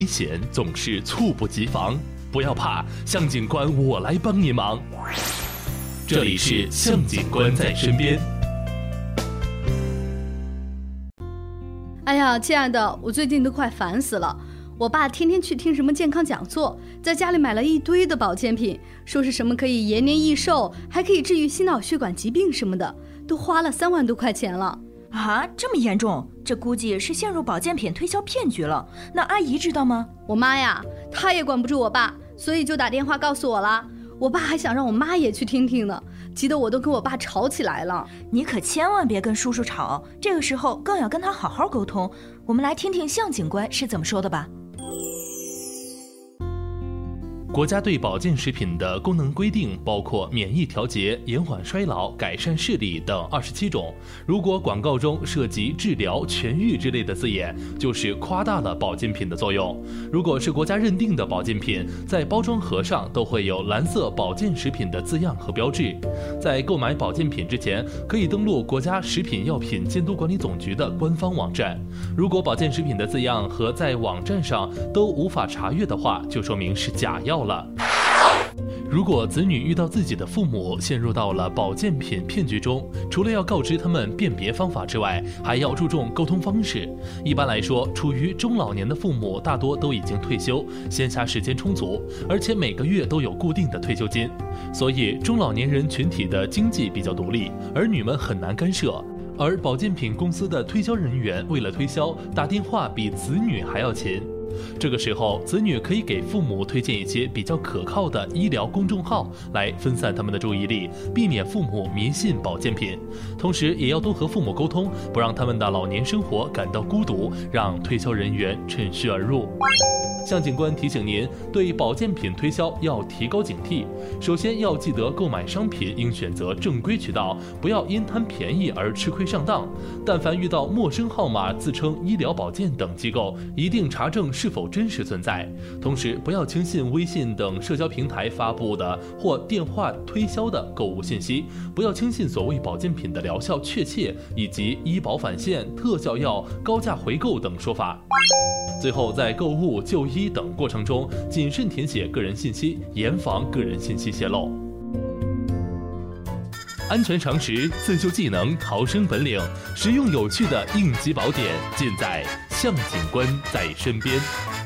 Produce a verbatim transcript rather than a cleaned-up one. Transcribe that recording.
危险总是猝不及防，不要怕，向警官我来帮你忙。这里是向警官在身边。 哎呀，亲爱的，我最近都快烦死了。我爸天天去听什么健康讲座，在家里买了一堆的保健品，说是什么可以延年益寿，还可以治愈心脑血管疾病什么的，都花了三万多块钱了。 啊，这么严重？这估计是陷入保健品推销骗局了。那阿姨知道吗？ 我妈呀，她也管不住我爸，所以就打电话告诉我了。我爸还想让我妈也去听听呢，急得我都跟我爸吵起来了。 你可千万别跟叔叔吵，这个时候更要跟他好好沟通。我们来听听向警官是怎么说的吧。 国家对保健食品的功能规定包括免疫调节、延缓衰老、改善视力等二十七种。如果广告中涉及治疗、痊愈之类的字眼，就是夸大了保健品的作用。如果是国家认定的保健品，在包装盒上都会有蓝色保健食品的字样和标志。在购买保健品之前，可以登录国家食品药品监督管理总局的官方网站。如果保健食品的字样和在网站上都无法查阅的话，就说明是假药了。如果子女遇到自己的父母陷入到了保健品骗局中，除了要告知他们辨别方法之外，还要注重沟通方式。一般来说，处于中老年的父母大多都已经退休，闲暇时间充足，而且每个月都有固定的退休金，所以中老年人群体的经济比较独立，儿女们很难干涉。而保健品公司的推销人员为了推销，打电话比子女还要勤。这个时候，子女可以给父母推荐一些比较可靠的医疗公众号，来分散他们的注意力，避免父母迷信保健品。同时，也要多和父母沟通，不让他们的老年生活感到孤独，让推销人员趁虚而入。向警官提醒您，对保健品推销要提高警惕。首先要记得购买商品应选择正规渠道，不要因贪便宜而吃亏上当。但凡遇到陌生号码自称医疗保健等机构，一定查证是否真实存在。同时，不要轻信微信等社交平台发布的或电话推销的购物信息，不要轻信所谓保健品的疗效确切以及医保返现、特效药、高价回购等说法。最后，在购物、就医等过程中，谨慎填写个人信息，严防个人信息泄露。安全常识、自救技能、逃生本领，实用有趣的应急宝典，尽在向警官在身边。